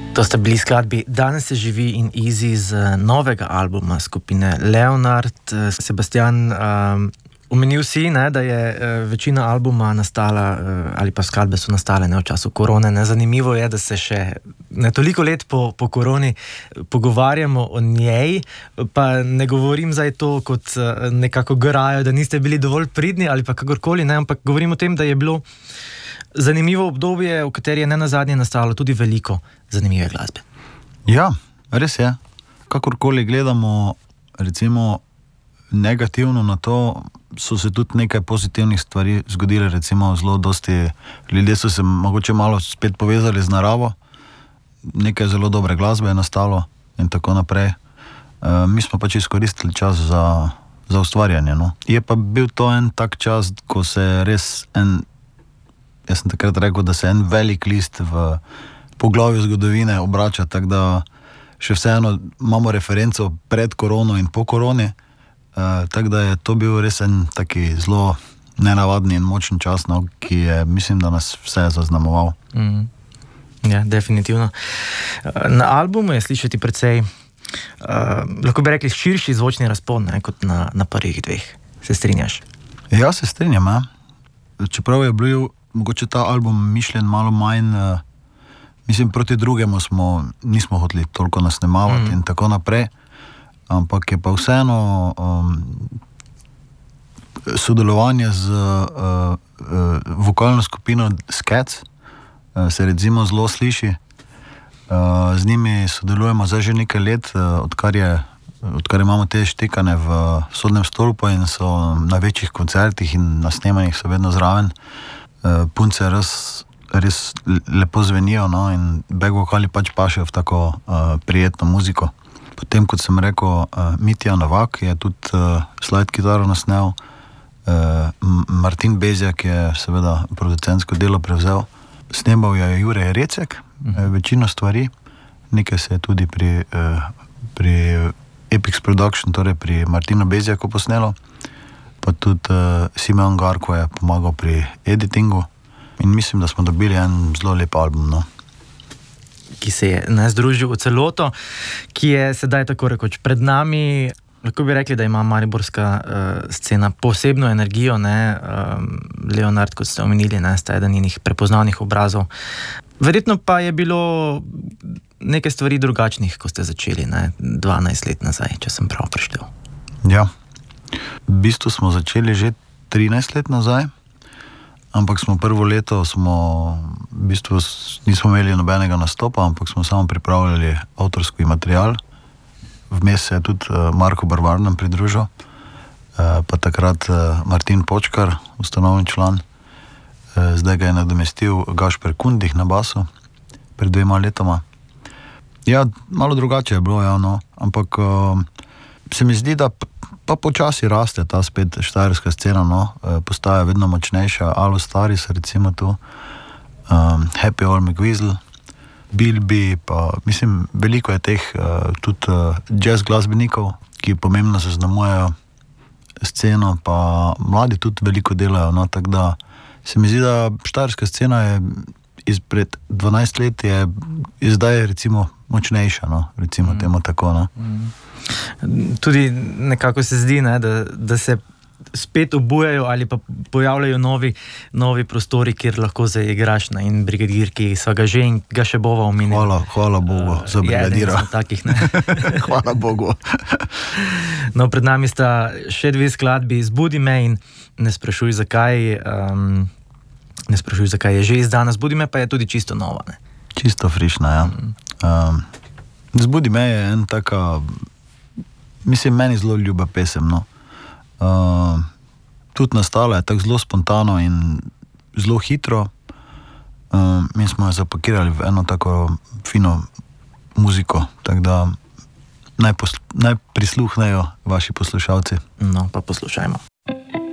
To sta bili skladbi Danes se živi in Easy z novega albuma skupine Leonard. Sebastian, omenil si, ne, da je večina albuma nastala, ali pa skladbe so nastale v času korone. Zanimivo je, da se še ne toliko let po koroni pogovarjamo o njej, pa ne govorim zdaj to kot nekako grajo, da niste bili dovolj pridni ali pa kakorkoli, ne, ampak govorim o tem, da je bilo zanimivo obdobje, v kateri je nenazadnje nastalo tudi veliko zanimive glasbe. Ja, res je. Kakorkoli gledamo, recimo, negativno na to, so se tudi nekaj pozitivnih stvari zgodile, recimo zelo dosti ljudje so se mogoče malo spet povezali z naravo, nekaj zelo dobre glasbe je nastalo in tako naprej. Mi smo pač izkoristili čas za ustvarjanje, no. Je pa bil to en tak čas, ko se res jaz sem takrat rekel, da se en velik list v poglavju zgodovine obrača, tako da še vseeno imamo referenco pred korono in po koroni, tako da je to bil res en taki zelo nenavadni in močen čas, no, ki je, mislim, da nas vse zaznamoval. Ja, definitivno. Na albumu je slišati precej, lahko bi rekli, širši zvočni razpon, ne, kot na prvih dveh. Se strinjaš? Ja, se strinjam, ja. Čeprav je bil mogoče ta album mišljen malo manj, mislim, proti drugemu nismo hoteli toliko nasnemavati in tako naprej, ampak je pa vseeno sodelovanje z vokalno skupino Skets se recimo zelo sliši. Z njimi sodelujemo zdaj že nekaj let, odkar imamo te štekane v Sodnem stolpu in so na večjih koncertih in na snemanjih so vedno zraven. Punce res lepo zvenijo, no, in back vokali pač pašejo v tako prijetno muziko. Potem, kot sem rekel, Mitja Novak je tudi slide kitaro nasnel, Martin Bezjak je seveda producentsko delo prevzel, snemal je Jure Recek, večino stvari, nekaj se je tudi pri Epix Production, torej pri Martinu Bezjaku posnelo, pa tudi Simeon Garko je pomagal pri editingu in mislim, da smo dobili en zelo lep album, no. Ki se je združil v celoto, ki je sedaj tako rekoč pred nami. Lahko bi rekli, da ima mariborska scena posebno energijo, ne. Leonard, kot ste omenili, ne, sta eden njenih prepoznavnih obrazov. Verjetno pa je bilo nekaj stvari drugačnih, ko ste začeli, ne, 12 let nazaj, če sem prav preštel. Ja. V bistvu smo začeli že 13 let nazaj, ampak smo prvo leto v bistvu nismo imeli nobenega nastopa, ampak smo samo pripravljali avtorski material. Vmes se je tudi Marko Barbar nam pridružil, pa takrat Martin Počkar, ustanovni član. Zdaj ga je nadomestil Gašper Kundih na basu pred 2 letoma. Ja, malo drugače je bilo, ja, no, ampak se mi zdi, da pa počasi raste ta spet štajerska scena, no, postaja vedno močnejša. Alo Staris, recimo tu, Happy All McWeasel, Bilby, pa mislim, veliko je teh tudi jazz glasbenikov, ki pomembno zaznamujejo sceno, pa mladi tudi veliko delajo, no, tako da se mi zdi, da štajerska scena je izpred 12 let je zdaj recimo močnejša, no, recimo temu tako, no. Tudi nekako se zdi, ne, da se spet obujajo ali pa pojavljajo novi prostori, kjer lahko zaigraš na in brigadir, ki sva ga že in ga še bova omenili. Hvala Bogu za brigadira. Takih, ne. Hvala Bogu. No, pred nami sta še 2 skladbi, Zbudi me in Ne sprašuj zakaj. Ne sprašuj zakaj je že izdana, Zbudi me pa je tudi čisto nova, ne. Čisto frišna, ja. Zbudi me je en taka, mislim, meni zelo ljuba pesem, no. Tudi nastala je tako zelo spontano in zelo hitro. Mi smo jo zapakirali v eno tako fino muziko, tako da naj prisluhnejo vaši poslušalci. No, pa poslušajmo.